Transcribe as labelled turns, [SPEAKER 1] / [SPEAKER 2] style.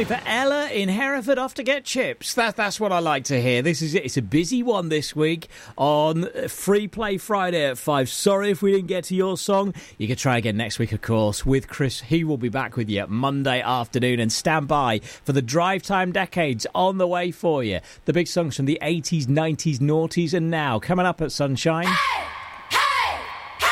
[SPEAKER 1] For Ella in Hereford off to get chips. That's what I like to hear. This is it. It's a busy one this week on Free Play Friday at 5. Sorry if we didn't get to your song. You can try again next week, of course, with Chris. He will be back with you Monday afternoon. And stand by for the Drive Time Decades on the way for you. The big songs from the 80s, 90s, noughties and now. Coming up at Sunshine.